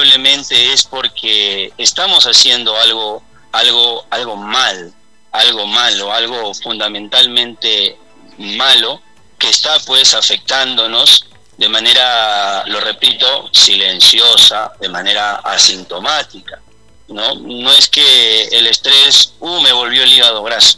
lamentablemente es porque estamos haciendo algo malo, algo fundamentalmente malo, que está pues afectándonos de manera, lo repito, silenciosa, de manera asintomática, ¿no? No es que el estrés, me volvió el hígado graso,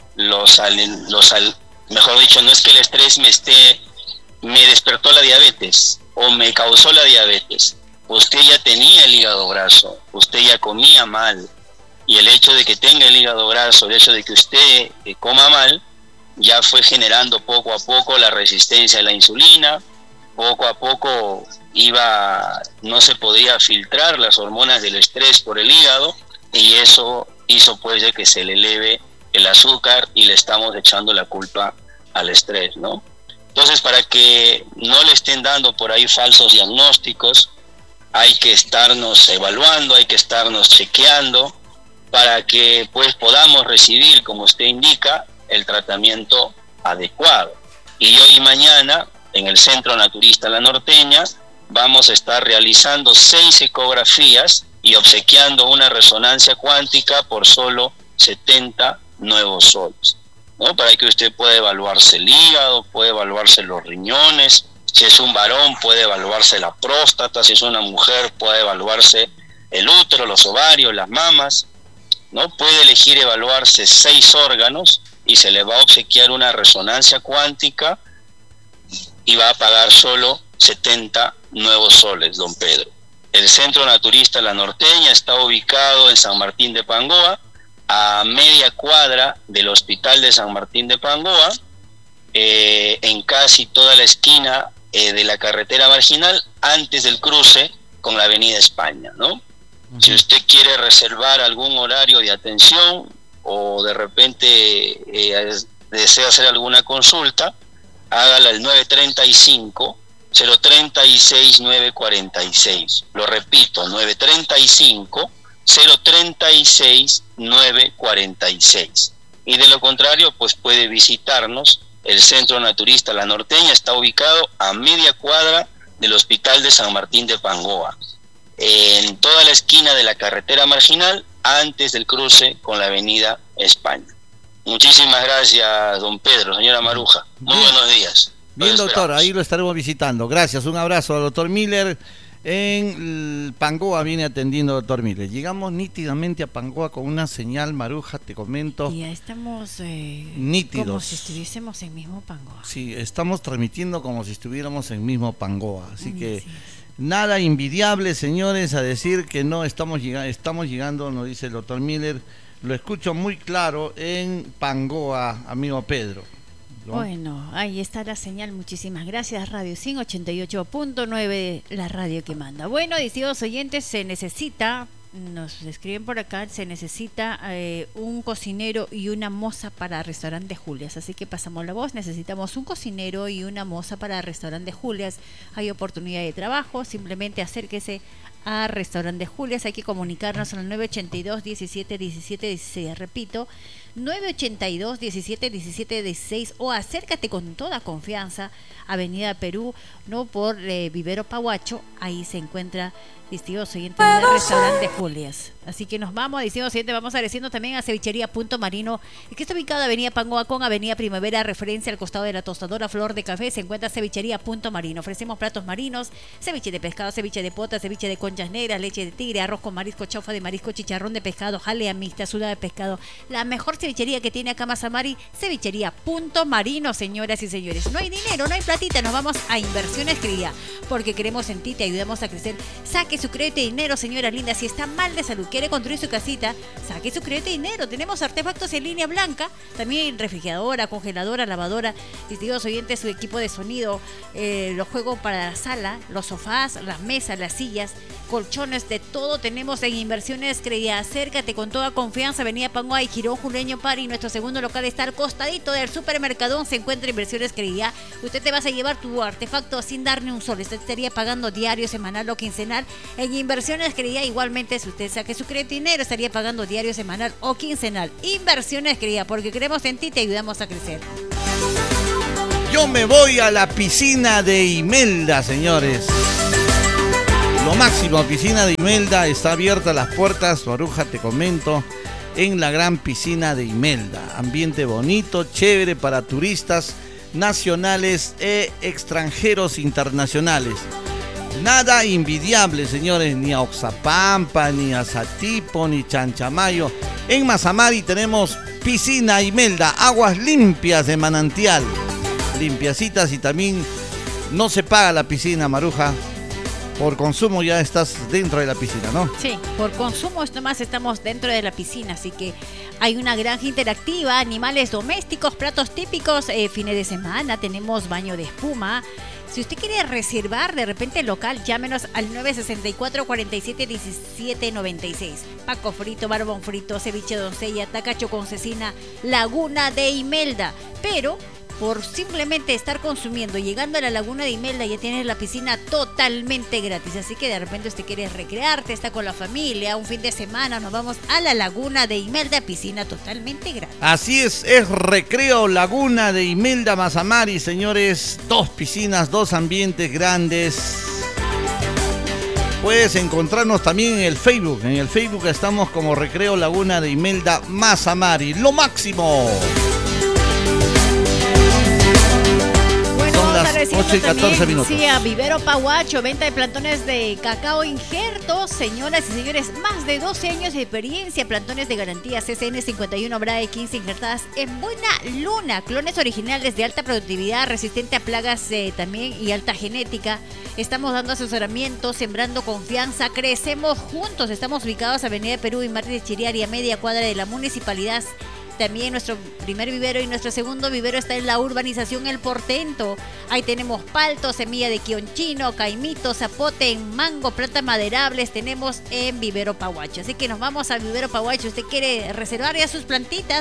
mejor dicho, no es que el estrés me despertó la diabetes o me causó la diabetes. Usted ya tenía el hígado graso, usted ya comía mal, y el hecho de que tenga el hígado graso, el hecho de que usted coma mal, ya fue generando poco a poco la resistencia a la insulina. Poco a poco no se podía filtrar las hormonas del estrés por el hígado, y eso hizo pues de que se le eleve el azúcar, y le estamos echando la culpa al estrés, ¿no? Entonces, para que no le estén dando por ahí falsos diagnósticos, hay que estarnos evaluando, hay que estarnos chequeando, para que pues podamos recibir, como usted indica, el tratamiento adecuado. Y hoy y mañana, en el Centro Naturista La Norteña, vamos a estar realizando 6 ecografías y obsequiando una resonancia cuántica por solo 70 nuevos soles, ¿no? Para que usted pueda evaluarse el hígado, puede evaluarse los riñones, si es un varón puede evaluarse la próstata, si es una mujer puede evaluarse el útero, los ovarios, las mamas, ¿no? Puede elegir evaluarse 6 órganos y se le va a obsequiar una resonancia cuántica, y va a pagar solo 70 nuevos soles, don Pedro. El Centro Naturista La Norteña está ubicado en San Martín de Pangoa, a media cuadra del Hospital de San Martín de Pangoa, en casi toda la esquina de la carretera marginal, antes del cruce con la Avenida España, ¿no? Uh-huh. Si usted quiere reservar algún horario de atención, o de repente desea hacer alguna consulta, hágala al 935-036-946. Lo repito, 935-036-946. Y de lo contrario, pues puede visitarnos. El Centro Naturista La Norteña está ubicado a media cuadra del Hospital de San Martín de Pangoa, en toda la esquina de la carretera marginal, antes del cruce con la Avenida España. Muchísimas gracias, don Pedro, señora Maruja. Muy buenos días. Bien, doctor, ahí lo estaremos visitando. Gracias, un abrazo al doctor Miller. En Pangoa viene atendiendo doctor Miller. Llegamos nítidamente a Pangoa con una señal, Maruja, te comento. Y ya estamos nítidos. Como si estuviésemos en mismo Pangoa. Sí, estamos transmitiendo como si estuviéramos en mismo Pangoa. Así que nada envidiable, señores, a decir que no estamos llegando, nos dice el doctor Miller. Lo escucho muy claro en Pangoa, amigo Pedro, ¿no? Bueno, ahí está la señal. Muchísimas gracias, Radio Sin 88.9, la radio que manda. Bueno, distinguidos oyentes, se necesita, nos escriben por acá, se necesita un cocinero y una moza para Restaurante Julias. Así que pasamos la voz, necesitamos un cocinero y una moza para Restaurante Julias. Hay oportunidad de trabajo, simplemente acérquese a Restaurante Julias. Hay que comunicarnos al 982 17 17 16. Repito, 982 17 17 16, o acércate con toda confianza, Avenida Perú, no por Vivero Pahuacho. Ahí se encuentra, distinguidos oyentes, del Restaurante Julias. Así que nos vamos, distinguidos oyentes, vamos agradeciendo también a Cevichería Punto Marino, que está ubicada en Avenida Pangoa con Avenida Primavera, referencia al costado de la tostadora Flor de Café. Se encuentra Cevichería Punto Marino. Ofrecemos platos marinos, ceviche de pescado, ceviche de pota, ceviche de conchas negras, leche de tigre, arroz con marisco, chaufa de marisco, chicharrón de pescado, jalea mixta, sudada de pescado. La mejor cevichería que tiene acá Mazamari, Cevichería Punto Marino, señoras y señores. No hay dinero, no hay platita, nos vamos a Inversiones Cría, porque queremos en ti, te ayudamos a crecer. Saque su crédito de dinero, señora linda. Si está mal de salud, quiere construir su casita, saque su crédito de dinero. Tenemos artefactos en línea blanca, también refrigeradora, congeladora, lavadora, distinguidos oyentes, su equipo de sonido, los juegos para la sala, los sofás, las mesas, las sillas, colchones, de todo tenemos en Inversiones Cría. Acércate con toda confianza, Avenida Pangoa y Girón Juleño Pari. Nuestro segundo local está al costadito del supermercadón, se encuentra Inversiones Cría. Usted te vas a llevar tu artefacto sin dar ni un sol, usted estaría pagando diario, semanal o quincenal. En Inversiones Cría, igualmente, si usted saque su crédito y dinero, estaría pagando diario, semanal o quincenal. Inversiones Cría, porque creemos en ti, te ayudamos a crecer. Yo me voy a la piscina de Imelda, señores. Lo máximo, piscina de Imelda, está abierta las puertas, Maruja, te comento, en la gran piscina de Imelda. Ambiente bonito, chévere para turistas nacionales e extranjeros internacionales. Nada envidiable, señores, ni a Oxapampa, ni a Satipo, ni Chanchamayo. En Mazamari tenemos piscina Imelda, aguas limpias de manantial, limpiacitas, y también no se paga la piscina, Maruja. Por consumo ya estás dentro de la piscina, ¿no? Sí, por consumo nomás estamos dentro de la piscina, así que hay una granja interactiva, animales domésticos, platos típicos, fines de semana, tenemos baño de espuma. Si usted quiere reservar de repente el local, llámenos al 964-47-1796. Paco frito, barbón frito, ceviche de doncella, tacacho con cecina, Laguna de Imelda. Pero por simplemente estar consumiendo, llegando a la Laguna de Imelda, ya tienes la piscina totalmente gratis. Así que de repente usted quiere recrearte, está con la familia, un fin de semana, nos vamos a la Laguna de Imelda, piscina totalmente gratis. Así es recreo Laguna de Imelda, Mazamari, señores. 2 piscinas, 2 ambientes grandes. Puedes encontrarnos también en el Facebook. En el Facebook estamos como Recreo Laguna de Imelda, Mazamari. ¡Lo máximo! Las 8:14 minutos. Sí, a Vivero Pahuacho, venta de plantones de cacao injertos. Señoras y señores, más de 12 años de experiencia, plantones de garantía CCN 51 Brae 15 injertadas en buena luna, clones originales de alta productividad, resistente a plagas también y alta genética. Estamos dando asesoramiento, sembrando confianza, crecemos juntos. Estamos ubicados en Avenida Perú y Martínez Chiriari, a media cuadra de la municipalidad. También nuestro primer vivero y nuestro segundo vivero está en la urbanización El Portento. Ahí tenemos palto, semilla de quionchino, caimito, zapote en mango, plantas maderables. Tenemos en Vivero Pahuacho. Así que nos vamos a Vivero Pahuacho. Usted quiere reservar ya sus plantitas,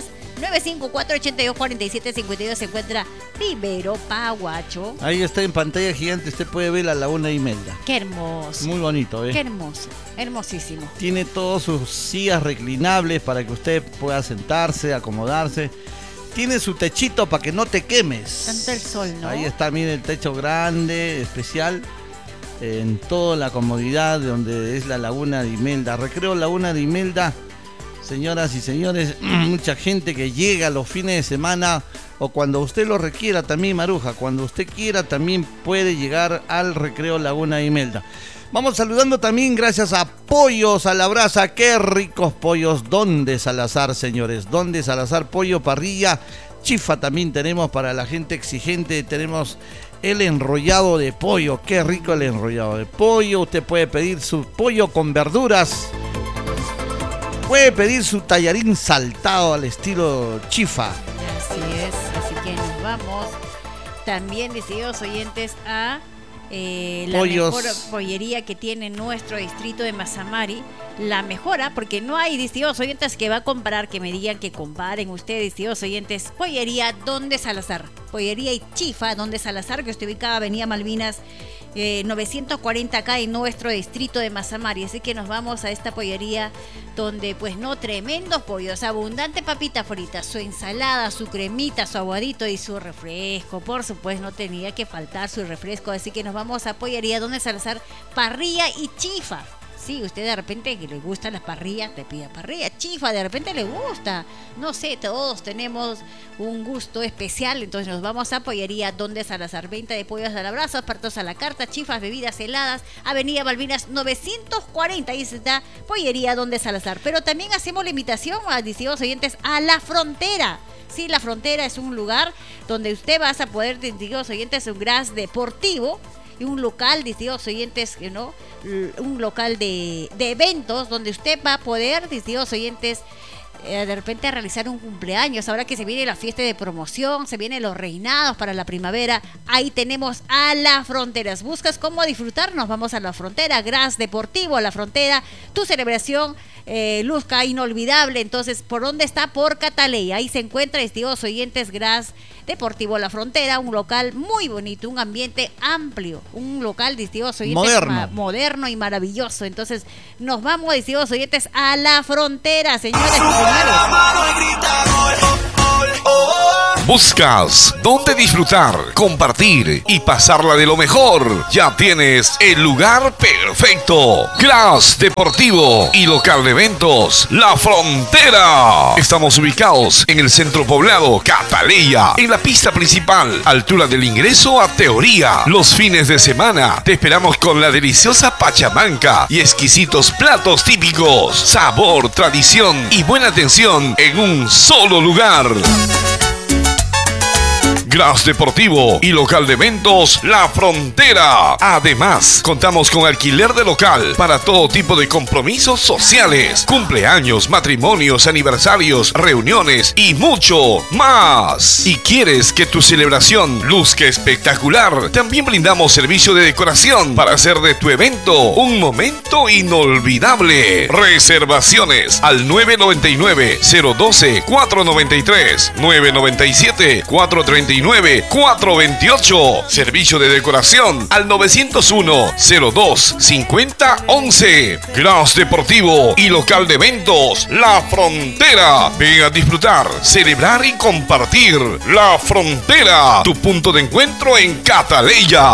954-82-47-52. Se encuentra Vivero Pahuacho. Ahí está en pantalla gigante, usted puede ver la Laguna de Imelda. Qué hermoso. Muy bonito, ¿eh? Qué hermoso. Hermosísimo. Tiene todas sus sillas reclinables para que usted pueda sentarse, acomodarse. Tiene su techito para que no te quemes. Tanto el sol, ¿no? Ahí está, mire, el techo grande, especial, en toda la comodidad de donde es la Laguna de Imelda. Recreo Laguna de Imelda, señoras y señores, mucha gente que llega los fines de semana o cuando usted lo requiera también, Maruja, cuando usted quiera también puede llegar al Recreo Laguna de Imelda. Vamos saludando también gracias a Pollos a la Brasa. Qué ricos pollos. Donde Salazar, señores. Donde Salazar, pollo, parrilla. Chifa también tenemos para la gente exigente. Tenemos el enrollado de pollo. Qué rico el enrollado de pollo. Usted puede pedir su pollo con verduras. Puede pedir su tallarín saltado al estilo Chifa. Así es. Así que nos vamos también, decididos oyentes, a... la Pollos. mejor pollería que tiene nuestro distrito de Mazamari, la mejora, porque no hay distintos oyentes que va a comparar, que me digan que comparen ustedes, distintos oyentes. Pollería Donde Salazar, pollería y chifa Donde Salazar, que usted ubicaba Avenida Malvinas 940 acá en nuestro distrito de Mazamari. Así que nos vamos a esta pollería donde pues no, tremendos pollos, abundante papita frita, su ensalada, su cremita, su aguadito y su refresco. Por supuesto, no tenía que faltar su refresco. Así que nos vamos a pollería Donde Salazar, parrilla y chifa. Sí, usted de repente que le gustan las parrillas, te pide parrilla, chifa, de repente le gusta. No sé, todos tenemos un gusto especial, entonces nos vamos a pollería Donde Salazar, venta de pollos a la brasa, partos a la carta, chifas, bebidas heladas, Avenida Malvinas 940, ahí está pollería Donde Salazar. Pero también hacemos la invitación a distintos oyentes a La Frontera. Sí, La Frontera es un lugar donde usted va a poder, distintos oyentes, un gras deportivo y un local, distintos oyentes, ¿no? Un local de eventos donde usted va a poder, distintos oyentes, de repente realizar un cumpleaños. Ahora que se viene la fiesta de promoción, se vienen los reinados para la primavera, ahí tenemos a La Frontera. ¿Buscas cómo disfrutar? Nos vamos a La Frontera, Gras Deportivo, La Frontera, tu celebración luzca inolvidable. Entonces, ¿por dónde está? Por Cataley, ahí se encuentra, distintos oyentes, Gras Deportivo La Frontera, un local muy bonito, un ambiente amplio, un local, distintos oyentes, moderno y maravilloso. Entonces, nos vamos, distintos oyentes, a La Frontera, señores y señores. ¿Buscas dónde disfrutar, compartir y pasarla de lo mejor? Ya tienes el lugar perfecto. Glass Deportivo y local de eventos La Frontera. Estamos ubicados en el centro poblado Cataleya, en la pista principal, altura del ingreso a Teoría. Los fines de semana te esperamos con la deliciosa pachamanca y exquisitos platos típicos, sabor, tradición y buena atención en un solo lugar. Glass Deportivo y local de eventos La Frontera. Además, contamos con alquiler de local para todo tipo de compromisos sociales, cumpleaños, matrimonios, aniversarios, reuniones y mucho más. Si quieres que tu celebración luzca espectacular, también brindamos servicio de decoración para hacer de tu evento un momento inolvidable. Reservaciones al 999-012-493, 997-439-428. Servicio de decoración al 901-02-5011. Glass Deportivo y local de eventos La Frontera. Ven a disfrutar, celebrar y compartir. La Frontera, tu punto de encuentro en Cataleya.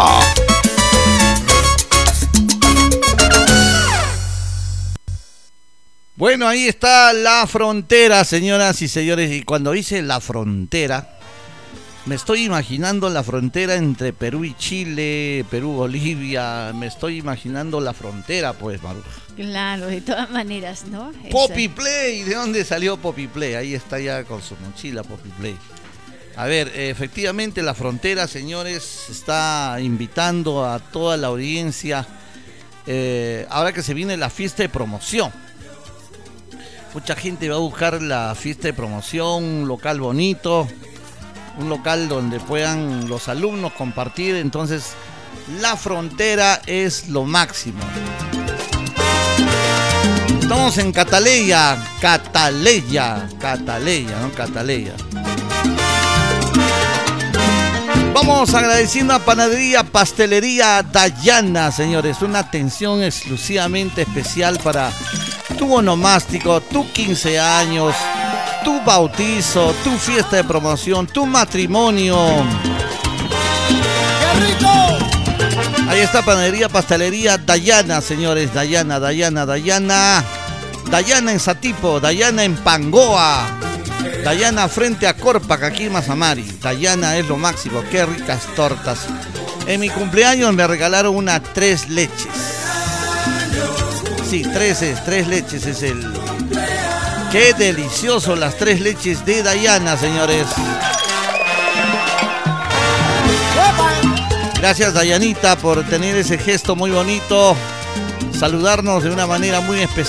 Bueno, ahí está La Frontera, señoras y señores. Y cuando dice La Frontera, me estoy imaginando la frontera entre Perú y Chile, Perú-Bolivia. Me estoy imaginando la frontera, pues, Maruja. Claro, de todas maneras, ¿no? Poppy Play, ¿de dónde salió Poppy Play? Ahí está ya con su mochila Poppy Play. A ver, efectivamente La Frontera, señores, está invitando a toda la audiencia, ahora que se viene la fiesta de promoción. Mucha gente va a buscar la fiesta de promoción, un local bonito, un local donde puedan los alumnos compartir. Entonces, La Frontera es lo máximo. Estamos en Cataleya, ¿no? Cataleya. Vamos agradeciendo a Panadería Pastelería Dayana, señores. Una atención exclusivamente especial para tu onomástico, tu 15 años, tu bautizo, tu fiesta de promoción, tu matrimonio. ¡Qué rico! Ahí está Panadería Pastelería Dayana, señores. Dayana en Satipo, Dayana en Pangoa, Dayana frente a Corpac, aquí en Mazamari. Dayana es lo máximo, qué ricas tortas. En mi cumpleaños me regalaron una 3 leches. Sí, 3 leches es el... Qué delicioso las 3 leches de Dayana, señores. Gracias, Dayanita, por tener ese gesto muy bonito. Saludarnos de una manera muy especial.